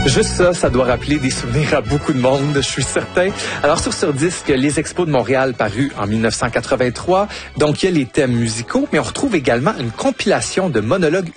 Juste ça, ça doit rappeler des souvenirs à beaucoup de monde, je suis certain. Alors sur disque, les Expos de Montréal parus en 1983, donc il y a les thèmes musicaux, mais on retrouve également une compilation de monologues